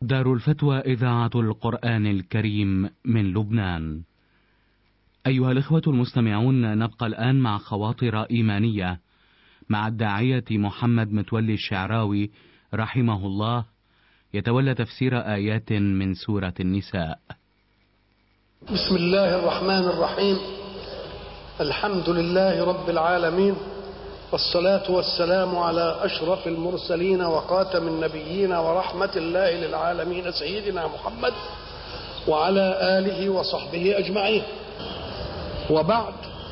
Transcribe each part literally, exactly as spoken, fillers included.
دار الفتوى إذاعة القرآن الكريم من لبنان. أيها الإخوة المستمعون، نبقى الآن مع خواطر إيمانية مع الداعية محمد متولي الشعراوي رحمه الله، يتولى تفسير آيات من سورة النساء. بسم الله الرحمن الرحيم. الحمد لله رب العالمين، والصلاة والسلام على أشرف المرسلين وخاتم النبيين ورحمة الله للعالمين سيدنا محمد وعلى آله وصحبه أجمعين. وبعد،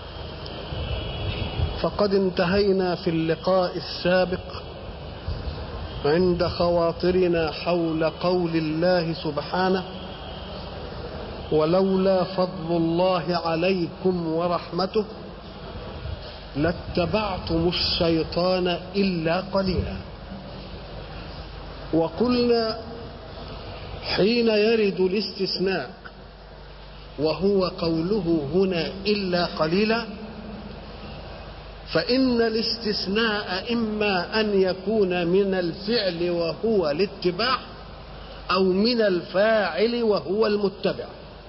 فقد انتهينا في اللقاء السابق عند خواطرنا حول قول الله سبحانه: ولولا فضل الله عليكم ورحمته لاتبعتم الشيطان إلا قليلا. وقلنا حين يرد الاستثناء وهو قوله هنا إلا قليلا، فإن الاستثناء إما أن يكون من الفعل وهو الاتباع، أو من الفاعل وهو المتبع.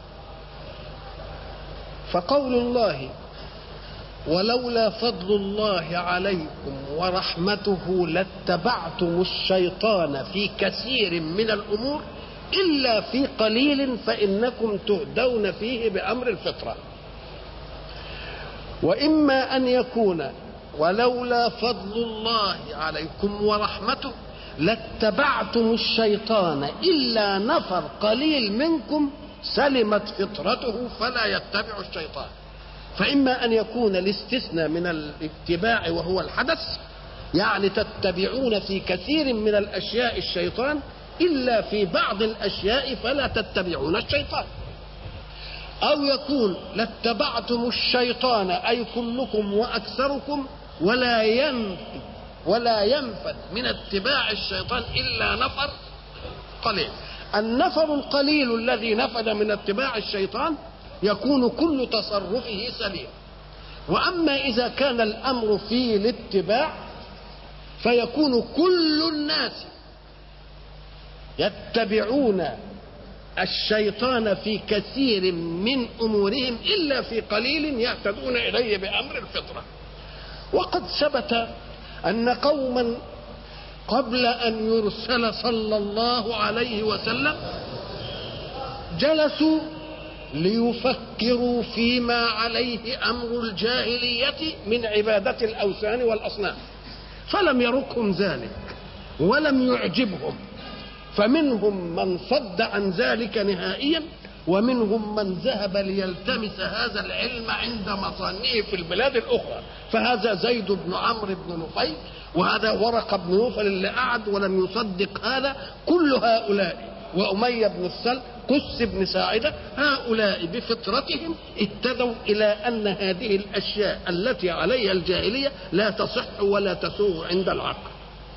فقول الله ولولا فضل الله عليكم ورحمته لاتبعتم الشيطان في كثير من الأمور إلا في قليل فإنكم تهدون فيه بأمر الفطرة. وإما أن يكون ولولا فضل الله عليكم ورحمته لاتبعتم الشيطان إلا نفر قليل منكم سلمت فطرته فلا يتبع الشيطان. فإما أن يكون الاستثناء من الاتباع وهو الحدث، يعني تتبعون في كثير من الأشياء الشيطان إلا في بعض الأشياء فلا تتبعون الشيطان، أو يكون لاتبعتم الشيطان أي كلكم وأكثركم ولا ينفذ ولا ينفذ من اتباع الشيطان إلا نفر قليل. النفر القليل الذي نفذ من اتباع الشيطان يكون كل تصرفه سليم. وأما إذا كان الأمر في الاتباع فيكون كل الناس يتبعون الشيطان في كثير من أمورهم إلا في قليل يهتدون إليه بأمر الفطرة. وقد ثبت أن قوما قبل أن يرسل صلى الله عليه وسلم جلسوا ليفكروا فيما عليه أمر الجاهلية من عبادة الأوثان والأصنام، فلم يركهم ذلك ولم يعجبهم، فمنهم من صد عن ذلك نهائيا، ومنهم من ذهب ليلتمس هذا العلم عند مصانعه في البلاد الأخرى. فهذا زيد بن عمرو بن نفيل، وهذا ورقة بن نوفل اللي قعد ولم يصدق هذا. كل هؤلاء وأمية بن السلم قس بن ساعدة، هؤلاء بفطرتهم اهتدوا إلى أن هذه الأشياء التي عليها الجاهلية لا تصح ولا تسوغ عند العقل.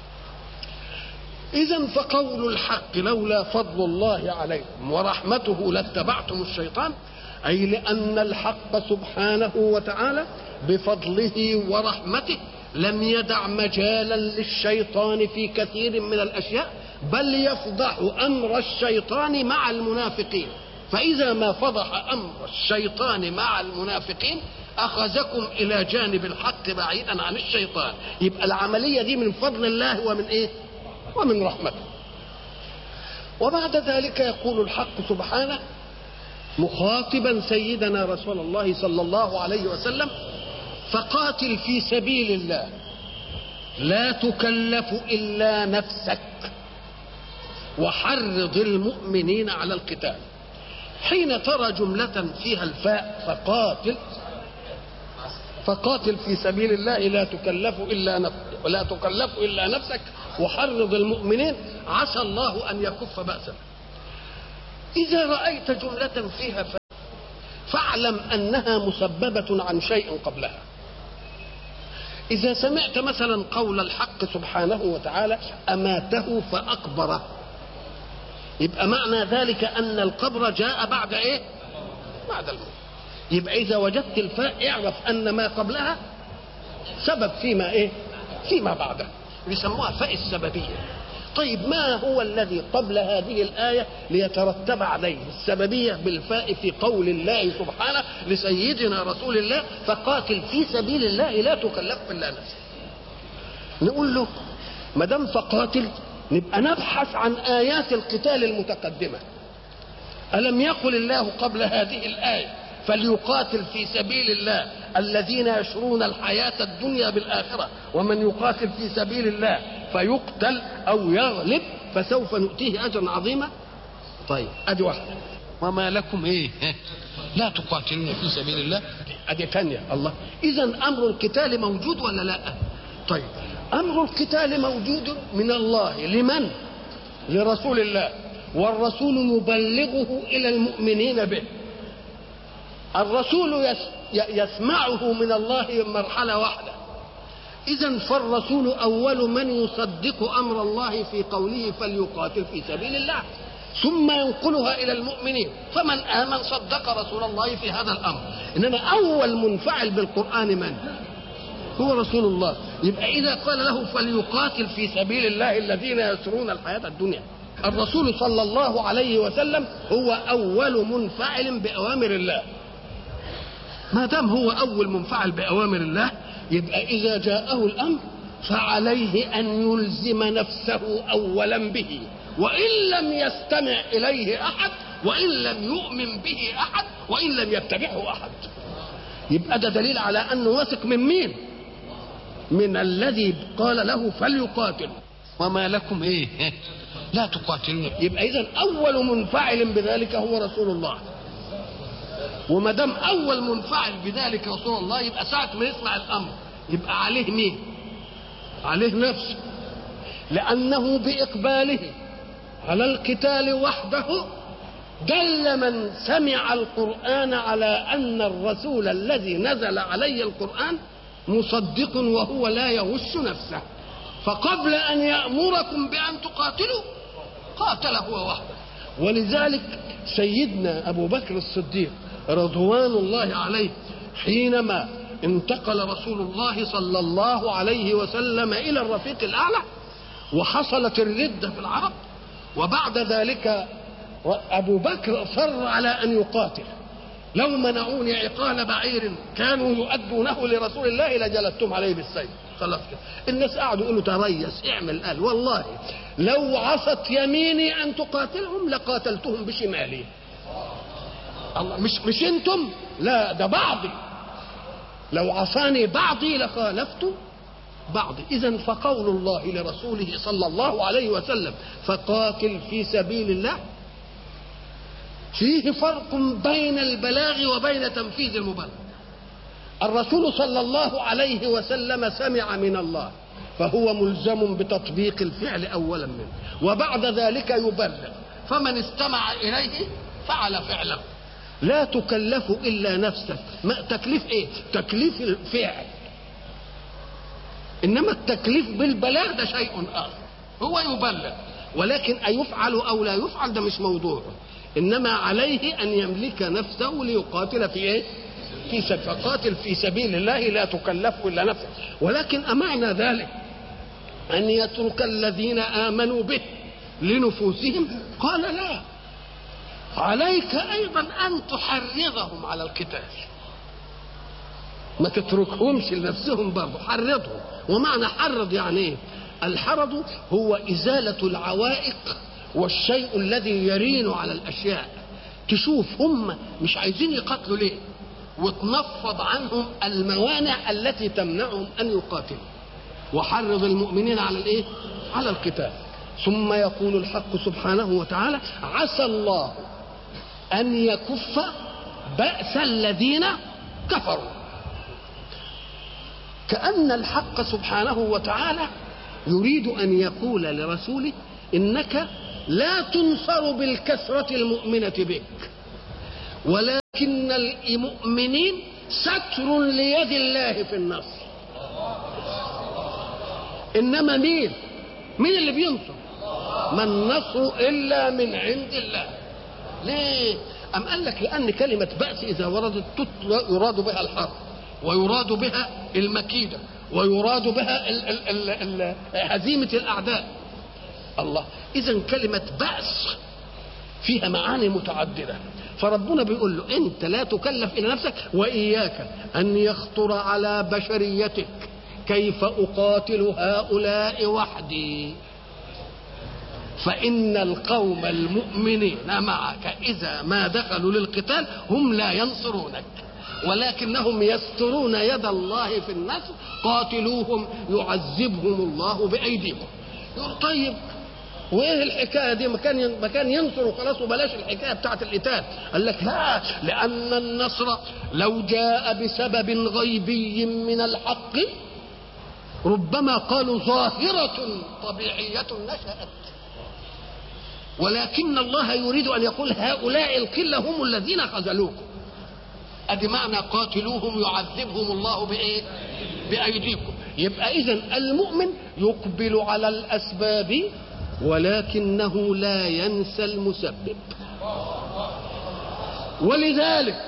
إذن فقول الحق لولا فضل الله عليكم ورحمته لاتبعتم الشيطان، أي لأن الحق سبحانه وتعالى بفضله ورحمته لم يدع مجالا للشيطان في كثير من الأشياء، بل يفضح أمر الشيطان مع المنافقين. فإذا ما فضح أمر الشيطان مع المنافقين أخذكم إلى جانب الحق بعيدا عن الشيطان. يبقى العملية دي من فضل الله ومن إيه؟ ومن رحمته. وبعد ذلك يقول الحق سبحانه مخاطبا سيدنا رسول الله صلى الله عليه وسلم: فقاتل في سبيل الله لا تكلف إلا نفسك وحرض المؤمنين على القتال. حين ترى جملة فيها الفاء فقاتل، فقاتل في سبيل الله لا تكلف إلا نفسك ولا تكلف إلا نفسك وحرض المؤمنين عسى الله أن يكف بأسك. إذا رأيت جملة فيها فاء فاعلم أنها مسببة عن شيء قبلها. إذا سمعت مثلا قول الحق سبحانه وتعالى أماته فأقبره، يبقى معنى ذلك أن القبر جاء بعد إيه؟ بعد الموت. يبقى إذا وجدت الفاء اعرف أن ما قبلها سبب فيما إيه؟ فيما بعده. بيسموها فاء السببية. طيب ما هو الذي قبل هذه الآية ليترتب عليه السببية بالفاء في قول الله سبحانه لسيدنا رسول الله فقاتل في سبيل الله لا تكلف إلا نفسك؟ نقول له ما دام فقاتل نبقى نبحث عن آيات القتال المتقدمة. ألم يقل الله قبل هذه الآية فليقاتل في سبيل الله الذين يشرون الحياة الدنيا بالآخرة ومن يقاتل في سبيل الله فيقتل أو يغلب فسوف نؤتيه أجرا عظيما؟ طيب أدي واحدة. وما لكم إيه لا تقاتلون في سبيل الله؟ أدي ثانية. الله، إذا أمر القتال موجود ولا لا؟ طيب أمر القتال موجود من الله لمن؟ لرسول الله، والرسول يبلغه إلى المؤمنين به. الرسول يسمعه من الله مرحلة واحدة. إذن فالرسول أول من يصدق أمر الله في قوله فليقاتل في سبيل الله، ثم ينقلها إلى المؤمنين، فمن آمن صدق رسول الله في هذا الأمر. إنما أول منفعل بالقرآن من؟ هو رسول الله. يبقى إذا قال له فليقاتل في سبيل الله الذين يسرون الحياة الدنيا، الرسول صلى الله عليه وسلم هو أول منفعل بأوامر الله. ما دام هو أول منفعل بأوامر الله يبقى إذا جاءه الأمر فعليه أن يلزم نفسه أولا به، وإن لم يستمع إليه أحد، وإن لم يؤمن به أحد، وإن لم يتبعه أحد. يبقى ده دليل على أنه واثق من مين؟ من الذي قال له فليقاتل. وما لكم إيه لا تقاتلون؟ يبقى إذن أول منفعل بذلك هو رسول الله. وما دام أول منفعل بذلك رسول الله يبقى ساعة ما يسمع الأمر يبقى عليه مين؟ عليه نفسه، لأنه بإقباله على القتال وحده دل من سمع القرآن على أن الرسول الذي نزل عليه القرآن مصدق وهو لا يغش نفسه. فقبل أن يأمركم بأن تقاتلوا قاتل هو وحده. ولذلك سيدنا أبو بكر الصديق رضوان الله عليه حينما انتقل رسول الله صلى الله عليه وسلم إلى الرفيق الأعلى وحصلت الردة في العرب، وبعد ذلك أبو بكر أصر على أن يقاتل. لو منعوني عقال بعير كانوا يؤدونه لرسول الله لجلدتم عليه بالسيف. خلاص كده الناس قعدوا يقولوا تريس اعمل. قال والله لو عصت يميني أن تقاتلهم لقاتلتهم بشمالي. الله، مش مش انتم، لا ده بعضي، لو عصاني بعضي لخالفت بعضي. إذن فقول الله لرسوله صلى الله عليه وسلم فقاتل في سبيل الله فيه فرق بين البلاغ وبين تنفيذ المبلغ. الرسول صلى الله عليه وسلم سمع من الله فهو ملزم بتطبيق الفعل أولا منه، وبعد ذلك يبلغ. فمن استمع إليه فعل فعله. لا تكلف إلا نفسك. ما تكليف إيه؟ تكليف الفعل. إنما التكليف بالبلاغ ده شيء آخر. هو يبلغ، ولكن أيفعل أو لا يفعل ده مش موضوع. إنما عليه أن يملك نفسه ليقاتل في إيه؟ في سبيل. فقاتل في سبيل الله لا تكلف إلا نفسك. ولكن أمعنى ذلك أن يترك الذين آمنوا به لنفوسهم؟ قال لا، عليك أيضا أن تحرضهم على القتال. ما تتركهمش لنفسهم برضه، حرضهم. ومعنى حرض يعني إيه؟ الحرض هو إزالة العوائق والشيء الذي يرين على الأشياء. تشوف هم مش عايزين يقاتلوا ليه، وتنفض عنهم الموانع التي تمنعهم أن يقاتلوا. وحرض المؤمنين على الإيه؟ على القتال. ثم يقول الحق سبحانه وتعالى عسى الله أن يكف بأس الذين كفروا. كأن الحق سبحانه وتعالى يريد أن يقول لرسوله إنك لا تنصر بالكثرة المؤمنة بك، ولكن المؤمنين ستر ليد الله في النصر. إنما مين؟ مين اللي بينصر؟ ما النصر إلا من عند الله. ليه؟ أم قال لك لأن كلمة بأس إذا وردت يراد بها الحرب، ويراد بها المكيدة، ويراد بها ال ال ال ال هزيمة الأعداء. الله، إذا كلمة بأس فيها معاني متعددة، فربنا بيقول له أنت لا تكلف إلى نفسك، وإياك أن يخطر على بشريتك كيف أقاتل هؤلاء وحدي، فإن القوم المؤمنين معك إذا ما دخلوا للقتال هم لا ينصرونك، ولكنهم يسترون يد الله في النصر، قاتلوهم يعذبهم الله بأيديكم. يقول طيب وايه الحكايه دي؟ مكان مكان ينصر وخلاص وبلاش الحكايه بتاعت القتال. قال لك لا، لان النصر لو جاء بسبب غيبي من الحق ربما قالوا ظاهره طبيعيه نشأت، ولكن الله يريد ان يقول هؤلاء القله هم الذين خذلوكم. ادي معنى قاتلوهم يعذبهم الله بايه؟ بايديكم. يبقى اذن المؤمن يقبل على الاسباب ولكنه لا ينسى المسبب. ولذلك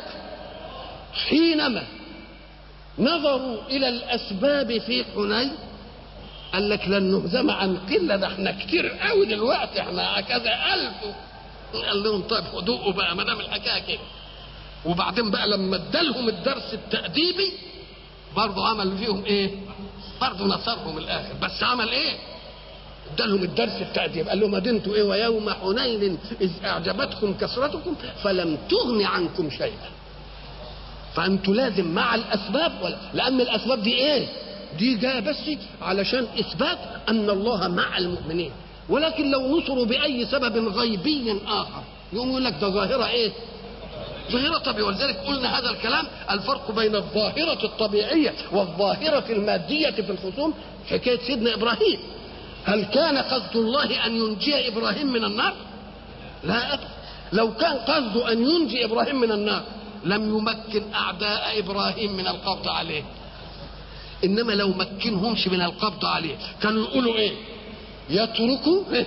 حينما نظروا الى الاسباب في حنين قال لك لن نهزم عن قله، ده احنا كتير قوي دلوقتي، احنا كذا الف. قال لهم طيب خدوه بقى ما دام الحكايه كده. وبعدين بقى لما ادالهم الدرس التأديبي برضه عمل فيهم ايه؟ برضه نصرهم الاخر، بس عمل ايه؟ ادالهم الدرس التأديب، قال لهم ادنتوا ايه؟ ويوم حنين اذ اعجبتكم كثرتكم فلم تغن عنكم شيئا. فانتوا لازم مع الاسباب، ولا لان الاسباب دي ايه؟ دي جايه بس علشان اثبات ان الله مع المؤمنين، ولكن لو نصروا باي سبب غيبي اخر يقوم يقول لك ده ظاهره ايه؟ ظاهرة طبيعية. ولذلك قلنا هذا الكلام، الفرق بين الظاهرة الطبيعية والظاهرة المادية في الخصوم. حكاية سيدنا إبراهيم، هل كان قصد الله أن ينجي إبراهيم من النار؟ لا أبدا. لو كان قصده أن ينجي إبراهيم من النار لم يمكن أعداء إبراهيم من القبض عليه، إنما لو مكنهمش من القبض عليه كانوا يقولوا إيه؟ يتركوا إيه؟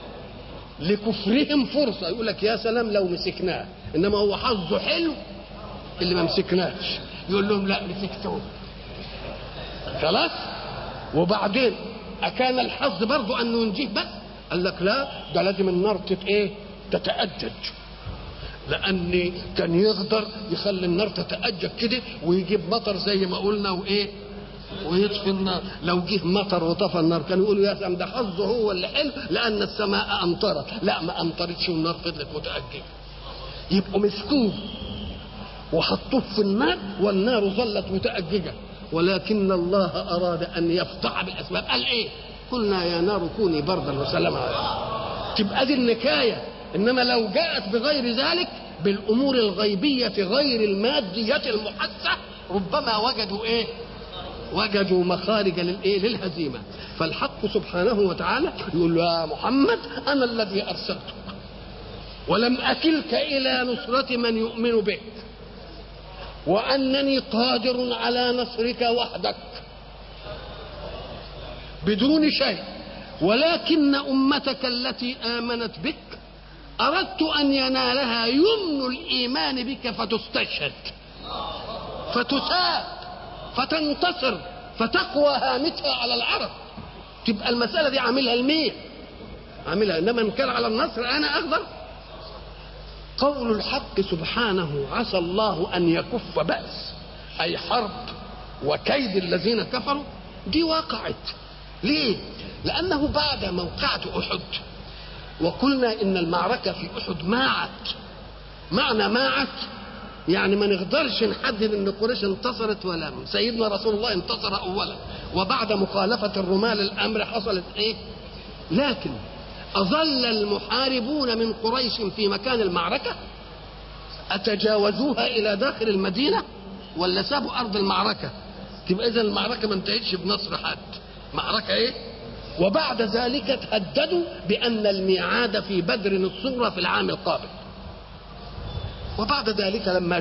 لكفرهم فرصة، يقول لك يا سلام لو مسكناه، انما هو حظه حلو اللي ما مسكناش، يقول لهم لا مسكتوه خلاص. وبعدين اكان الحظ برضه انه ينجيه، بس قال لك لا ده لازم النار تت ايه؟ تتأجج، لان كان يقدر يخلي النار تتأجج كده ويجيب مطر زي ما قلنا وايه ويطفي النار. لو جه مطر وطفى النار كانوا يقولوا يا سلام ده حظه هو اللي حلو لان السماء امطرت، لا ما امطرتش والنار فضلت متأججة. يبقوا مسكوه وحطوه في النار والنار ظلت متأججة، ولكن الله أراد أن يفضح بالأسباب. قال إيه؟ قلنا يا نار كوني بردا وسلاما عليكم. تبقى دي النكاية. إنما لو جاءت بغير ذلك بالأمور الغيبية غير المادية المحسة ربما وجدوا إيه؟ وجدوا مخارج للإيه؟ للهزيمة. فالحق سبحانه وتعالى يقول له يا محمد أنا الذي أرسلتك ولم أكلك إلى نصرة من يؤمن بك، وأنني قادر على نصرك وحدك بدون شيء، ولكن أمتك التي آمنت بك أردت أن ينالها يمن الإيمان بك فتستشهد فتساب فتنتصر فتقوى هامتها على العرب. تبقى المسألة دي عاملها المية عاملها، إنما إن كان على النصر أنا أقدر. قول الحق سبحانه عسى الله أن يكف بأس أي حرب وكيد الذين كفروا دي وقعت. ليه؟ لأنه بعد موقعة أحد، وقلنا إن المعركة في أحد ماعت. معنى ماعت يعني ما نقدرش نحدد ان قريش انتصرت ولا من. سيدنا رسول الله انتصر اولا، وبعد مخالفة الرمال الامر حصلت ايه؟ لكن اظل المحاربون من قريش في مكان المعركة، اتجاوزوها الى داخل المدينة ولا سابوا ارض المعركة؟ تبقى اذا المعركة ما انتهتش بنصر حد، معركة ايه؟ وبعد ذلك تهددوا بان الميعاد في بدر الصغرى في العام القابل. وبعد ذلك لما